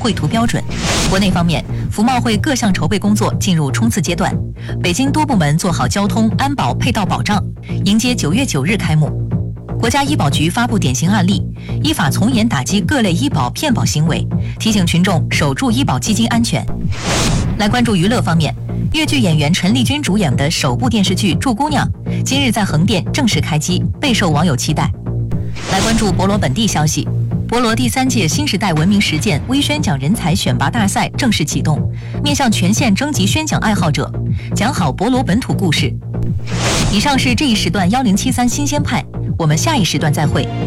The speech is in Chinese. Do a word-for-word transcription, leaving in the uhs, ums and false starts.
绘图标准。国内方面，服贸会各项筹备工作进入冲刺阶段，北京多部门做好交通、安保配套保障，迎接九月九日开幕。国家医保局发布典型案例，依法从严打击各类医保骗保行为，提醒群众守住医保基金安全。来关注娱乐方面，粤剧演员陈丽君主演的首部电视剧《祝姑娘》今日在横店正式开机，备受网友期待。来关注博罗本地消息，博罗第三届新时代文明实践微宣讲人才选拔大赛正式启动，面向全县征集宣讲爱好者，讲好博罗本土故事。以上是这一时段幺零七三新鲜派，我们下一时段再会。